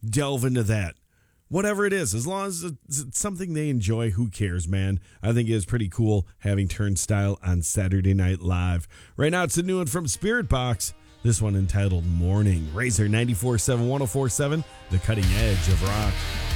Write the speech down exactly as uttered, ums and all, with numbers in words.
delve into that. Whatever it is, as long as it's something they enjoy, who cares, man? I think it is pretty cool having Turnstile on Saturday Night Live. Right now, it's a new one from Spirit Box. This one entitled Morning. Razor ninety-four point seven, one oh four point seven, The Cutting Edge of Rock.